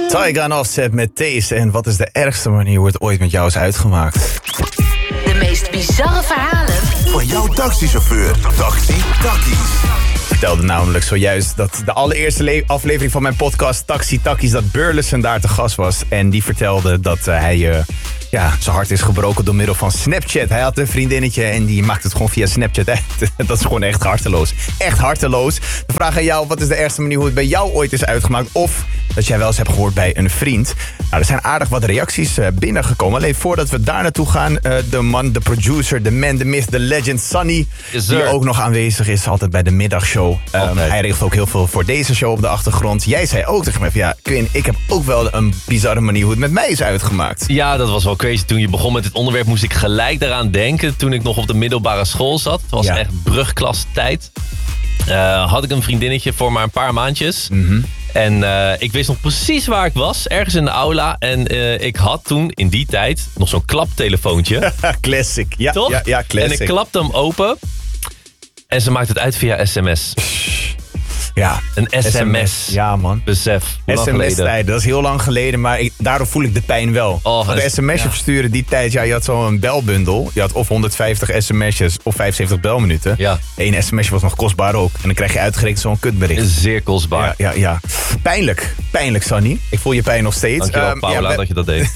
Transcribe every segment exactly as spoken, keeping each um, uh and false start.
Tyga en Offset met Taste. En wat is de ergste manier hoe het ooit met jou is uitgemaakt? De meest bizarre verhalen van jouw taxichauffeur. Taxi Takkies. Ik vertelde namelijk zojuist dat de allereerste le- aflevering van mijn podcast Taxi Takkies, dat Burleson daar te gast was. En die vertelde dat uh, hij uh, ja, zijn hart is gebroken door middel van Snapchat. Hij had een vriendinnetje en die maakt het gewoon via Snapchat. Hè? Dat is gewoon echt harteloos. Echt harteloos. De vraag aan jou, wat is de ergste manier hoe het bij jou ooit is uitgemaakt? Of dat jij wel eens hebt gehoord bij een vriend. Nou, er zijn aardig wat reacties uh, binnengekomen. Alleen voordat we daar naartoe gaan, uh, de man, de producer, de man, de myth, de legend, Sunny. Yes, die ook nog aanwezig is, altijd bij de middagshow. Um, Altijd. hij regelt ook heel veel voor deze show op de achtergrond. Jij zei ook tegen mij van ja, Quinn, ik heb ook wel een bizarre manier hoe het met mij is uitgemaakt. Ja, dat was wel crazy. Toen je begon met dit onderwerp moest ik gelijk daaraan denken. Toen ik nog op de middelbare school zat. Het was Ja. echt brugklastijd. Uh, had ik een vriendinnetje voor maar een paar maandjes. Mm-hmm. En uh, ik wist nog precies waar ik was. Ergens in de aula. En uh, ik had toen, in die tijd, nog zo'n klaptelefoontje. Classic. Ja, Toch? ja, ja, classic. En ik klapte hem open. En ze maakte het uit via sms. Ja. Een sms. Ja, man. Besef. Hoe lang S M geleden? S-tijd, dat is heel lang geleden, maar ik, daardoor voel ik de pijn wel. Oh, Want een is- sms'je ja. versturen die tijd, ja, je had zo'n belbundel. Je had of honderdvijftig sms'jes of vijfenzeventig belminuten. Ja. Eén sms'je was nog kostbaar ook. En dan krijg je uitgerekend zo'n kutbericht. Zeer kostbaar. Ja, ja, ja. Pijnlijk. Pijnlijk, Sunny. Ik voel je pijn nog steeds. Dankjewel, Ehm, Paula, ja, we- dat je dat deed.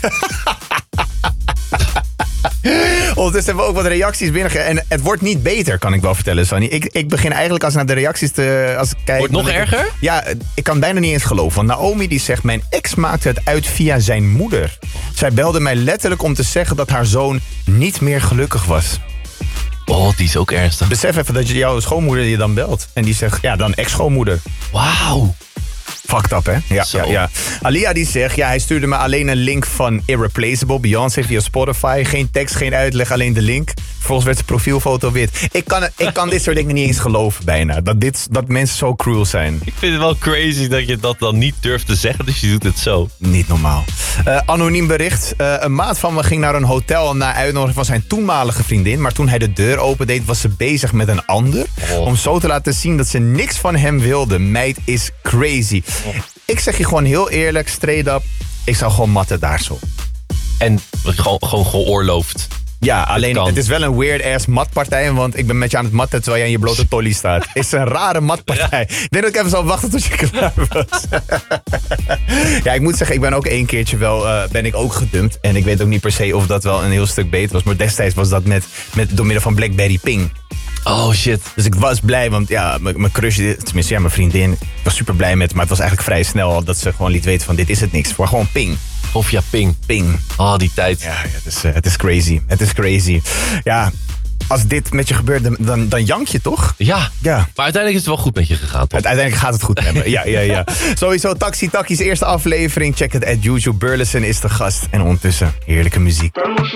Ondertussen hebben we ook wat reacties binnengekregen. En het wordt niet beter, kan ik wel vertellen, Sunny. Ik, ik begin eigenlijk als ik naar de reacties te als ik kijk. Wordt nog dan denk ik- erger? Ja, ik kan bijna niet eens geloven. Want Naomi die zegt, mijn ex maakte het uit via zijn moeder. Zij belde mij letterlijk om te zeggen dat haar zoon niet meer gelukkig was. Oh, die is ook ernstig. Besef even dat je jouw schoonmoeder je dan belt. En die zegt, ja, dan ex-schoonmoeder. Wauw. Fucked up, hè? Ja, Zo. ja, ja. Alia die zegt, ja, hij stuurde me alleen een link van Irreplaceable, Beyoncé via Spotify. Geen tekst, geen uitleg, alleen de link. Vervolgens werd zijn profielfoto wit. Ik kan, ik kan dit soort dingen niet eens geloven bijna. Dat, dit, dat mensen zo cruel zijn. Ik vind het wel crazy dat je dat dan niet durft te zeggen, dus je doet het zo. Niet normaal. Uh, anoniem bericht. Uh, een maat van me ging naar een hotel na uitnodiging van zijn toenmalige vriendin. Maar toen hij de deur opendeed, was ze bezig met een ander. Oh. Om zo te laten zien dat ze niks van hem wilde. Meid is crazy. Oh. Ik zeg je gewoon heel eerlijk, straight up. Ik zou gewoon matten daar zo. En gewoon, gewoon geoorloofd. Ja, alleen kan. het is wel een weird-ass matpartij. Want ik ben met je aan het matten terwijl jij in je blote tolly staat. Het is een rare matpartij. Ik denk dat ik even zal wachten tot je klaar was. Ja, ik moet zeggen, ik ben ook één keertje wel uh, ben ik ook gedumpt. En ik weet ook niet per se of dat wel een heel stuk beter was. Maar destijds was dat met, met door middel van BlackBerry Ping. Oh shit. Dus ik was blij, want ja, m- mijn crush, tenminste ja, mijn vriendin, ik was super blij met. Maar het was eigenlijk vrij snel al dat ze gewoon liet weten van dit is het niks. Voor gewoon Ping. Of ja, ping. Ping. Oh, die tijd. Ja, ja, het, is, uh, het is crazy. Het is crazy. Ja, als dit met je gebeurt, dan, dan, dan jank je toch? Ja. Ja. Maar uiteindelijk is het wel goed met je gegaan, toch? Uiteindelijk gaat het goed hebben. Ja, ja, ja. Sowieso Taxi Takkies eerste aflevering. Check het at YouTube. Burleson is de gast. En ondertussen heerlijke muziek.